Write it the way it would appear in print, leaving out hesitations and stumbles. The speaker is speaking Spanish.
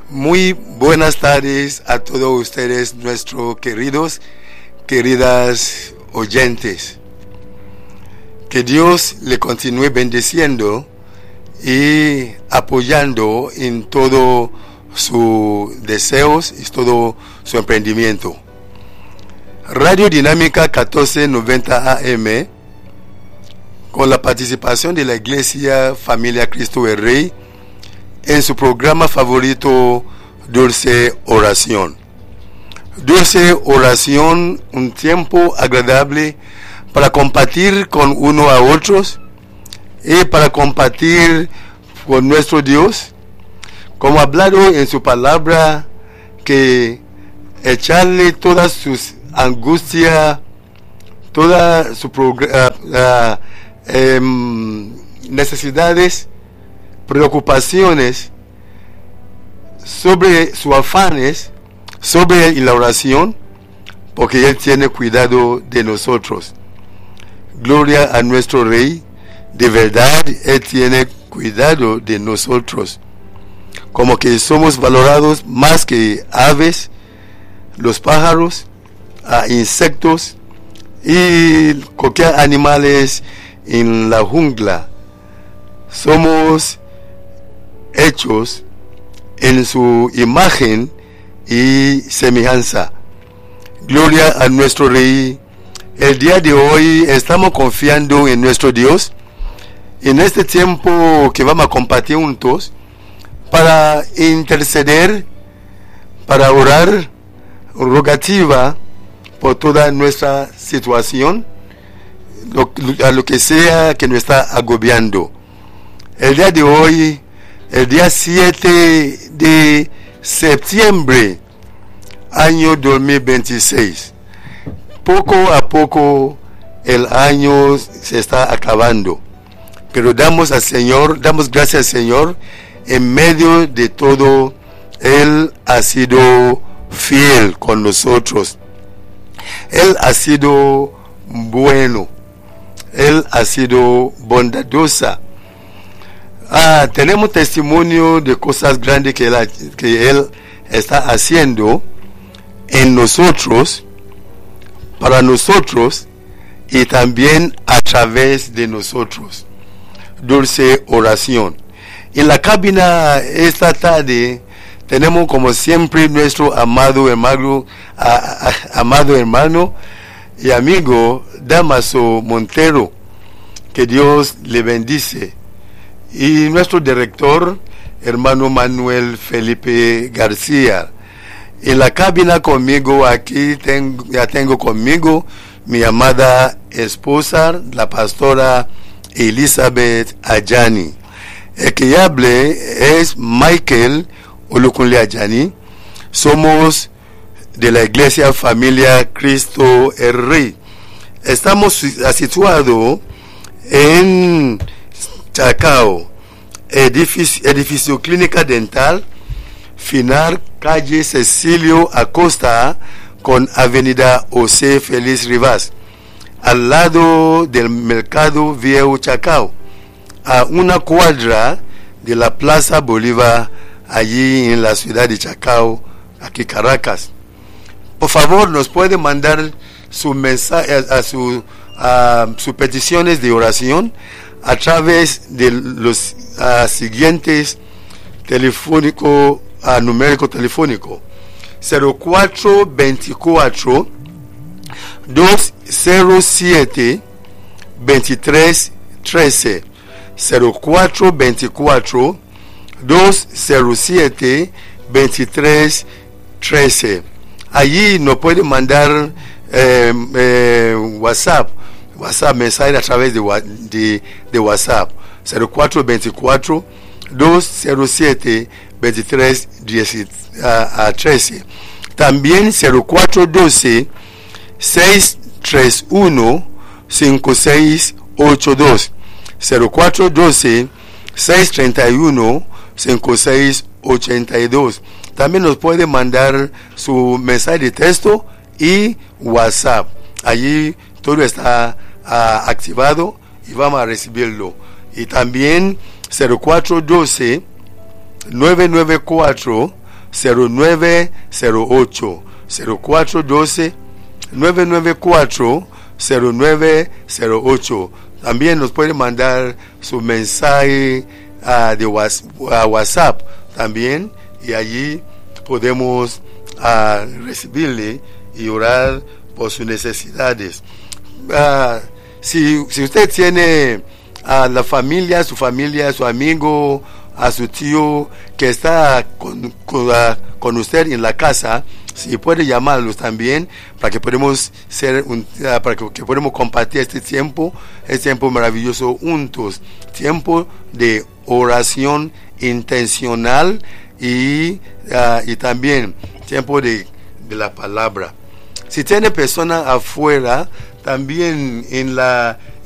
Muy buenas tardes a todos ustedes, nuestros queridas oyentes. Que Dios le continúe bendiciendo y apoyando en todo sus deseos y todo su emprendimiento. Radio Dinámica 1490 AM, con la participación de la Iglesia Familia Cristo el Rey, en su programa favorito Dulce Oración. Dulce Oración, un tiempo agradable para compartir con uno a otros y para compartir con nuestro Dios, como ha hablado en su palabra, que echarle todas sus angustias, todas sus necesidades, preocupaciones, sobre sus afanes, sobre la oración, porque Él tiene cuidado de nosotros. Gloria a nuestro Rey, de verdad Él tiene cuidado de nosotros, como que somos valorados más que aves, los pájaros, insectos y cualquier animales en la jungla. Somos hechos en su imagen y semejanza. Gloria a nuestro Rey. El día de hoy estamos confiando en nuestro Dios, en este tiempo que vamos a compartir juntos, para interceder, para orar, rogativa por toda nuestra situación, a lo que sea que nos está agobiando. El día de hoy, el día 7 de septiembre, año 2026. Poco a poco el año se está acabando, pero damos gracias al Señor. En medio de todo, Él ha sido fiel con nosotros. Él ha sido bueno. Él ha sido bondadosa. Tenemos testimonio de cosas grandes que Él está haciendo en nosotros, para nosotros y también a través de nosotros. Dulce Oración. En la cabina esta tarde tenemos, como siempre, nuestro amado hermano y amigo Damaso Montero. Que Dios le bendice. Y nuestro director, hermano Manuel Felipe García. En la cabina conmigo, aquí tengo conmigo mi amada esposa, la pastora Elizabeth Ayani. El que hable es Michael Olukunle Ayani. Somos de la Iglesia Familia Cristo el Rey. Estamos situados en Chacao, edificio Clínica Dental, final calle Cecilio Acosta con avenida José Félix Rivas, al lado del Mercado Viejo Chacao, a una cuadra de la Plaza Bolívar, allí en la ciudad de Chacao, aquí Caracas. Por favor, nos puede mandar su mensaje, sus peticiones de oración a través de los siguientes numérico telefónico: 0424 207 2313, 0424 207 2313. Allí nos puede mandar WhatsApp, mensaje a través de WhatsApp, 0424 207 2313. También 0412 631 5682, 0412 631 5682. También nos puede mandar su mensaje de texto y WhatsApp. Allí todo está activado y vamos a recibirlo. Y también 0412 994 0908 0412 994 0908. También nos puede mandar su mensaje de WhatsApp también, y allí podemos recibirle y orar por sus necesidades. Si usted tiene a la familia, su amigo, a su tío que está con usted en la casa, si puede llamarlos también para que podamos que podamos compartir este tiempo maravilloso juntos, tiempo de oración intencional y también tiempo de la palabra. Si tiene personas afuera, también en la